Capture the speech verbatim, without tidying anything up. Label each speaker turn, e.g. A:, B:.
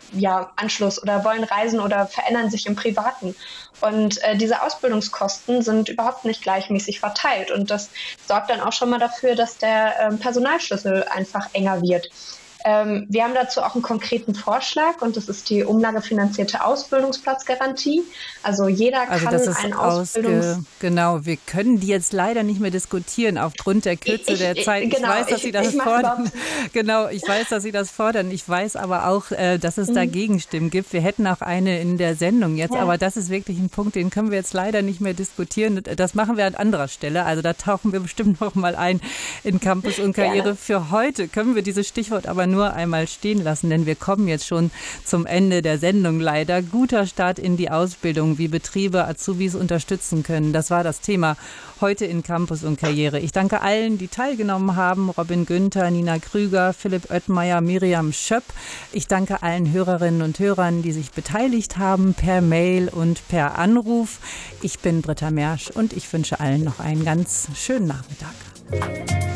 A: ja, Anschluss oder wollen reisen oder verändern sich im Privaten. Und äh, diese Ausbildungskosten sind überhaupt nicht gleichmäßig verteilt. Und das sorgt dann auch schon mal dafür, dass der ähm, Personalschlüssel einfach enger wird. Ähm, wir haben dazu auch einen konkreten Vorschlag und das ist die umlagefinanzierte Ausbildungsplatzgarantie. Also jeder
B: Also
A: kann
B: das ist
A: einen
B: ausge...
A: Ausbildungs...
B: Genau, wir können die jetzt leider nicht mehr diskutieren aufgrund der Kürze
A: Ich,
B: der
A: ich,
B: Zeit. Ich
A: genau,
B: weiß, dass
A: ich,
B: Sie das
A: ich mache
B: fordern.
A: überhaupt...
B: Genau, ich weiß, dass Sie das fordern. Ich weiß aber auch, äh, dass es da
A: Mhm.
B: Gegenstimmen gibt. Wir hätten auch eine in der Sendung jetzt,
A: Ja.
B: aber das ist wirklich ein Punkt, den können wir jetzt leider nicht mehr diskutieren. Das machen wir an anderer Stelle. Also da tauchen wir bestimmt noch mal ein in Campus und Karriere.
A: Gerne.
B: Für heute können wir dieses Stichwort aber nur einmal stehen lassen, denn wir kommen jetzt schon zum Ende der Sendung leider. Guter Start in die Ausbildung, wie Betriebe Azubis unterstützen können. Das war das Thema heute in Campus und Karriere. Ich danke allen, die teilgenommen haben. Robin Günther, Nina Krüger, Philipp Oettmeier, Miriam Schöpp. Ich danke allen Hörerinnen und Hörern, die sich beteiligt haben per Mail und per Anruf. Ich bin Britta Mersch und ich wünsche allen noch einen ganz schönen Nachmittag.